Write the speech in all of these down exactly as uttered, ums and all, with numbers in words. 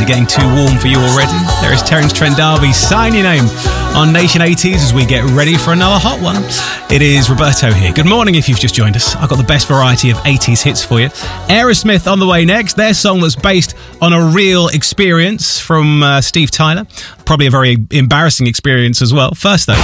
it getting too warm for you already? There is Terence Trent D'Arby, Sign Your Name, on Nation eighties as we get ready for another hot one. It is Roberto here. Good morning if you've just joined us. I've got the best variety of eighties hits for you. Aerosmith on the way next. Their song that's based on a real experience from uh, Steve Tyler. Probably a very embarrassing experience as well. First though.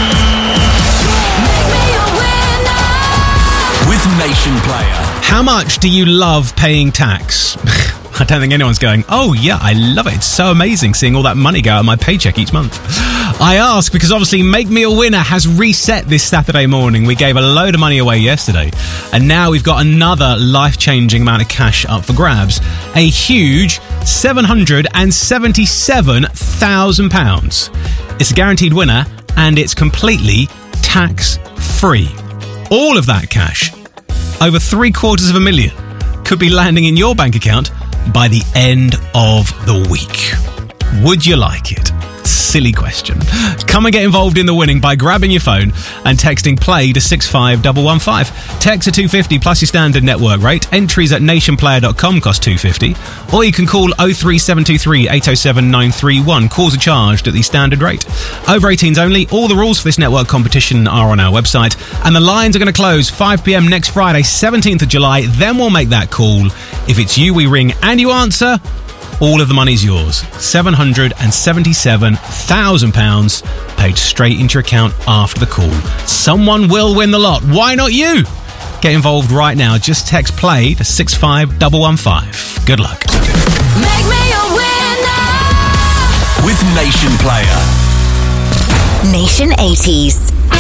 With Nation Player. How much do you love paying tax? I don't think anyone's going, oh yeah, I love it. It's so amazing seeing all that money go out of my paycheck each month. I ask because obviously Make Me a Winner has reset this Saturday morning. We gave a load of money away yesterday, and now we've got another life-changing amount of cash up for grabs. A huge seven hundred seventy-seven thousand pounds. It's a guaranteed winner, and it's completely tax-free. All of that cash, over three quarters of a million, could be landing in your bank account by the end of the week. Would you like it? Silly question. Come and get involved in the winning by grabbing your phone and texting play to six five one one five. Text to two fifty plus your standard network rate. Entries at nation player dot com cost two fifty. Or you can call oh three seven two three eight oh seven nine three one. Calls are charged at the standard rate. Over eighteens only. All the rules for this network competition are on our website. And the lines are going to close five p.m. next Friday, seventeenth of July. Then we'll make that call. If it's you we ring and you answer, all of the money's yours. seven hundred seventy-seven thousand pounds paid straight into your account after the call. Someone will win the lot. Why not you? Get involved right now. Just text play to six five one one five. Good luck. Make me a winner with Nation Player. Nation eighties.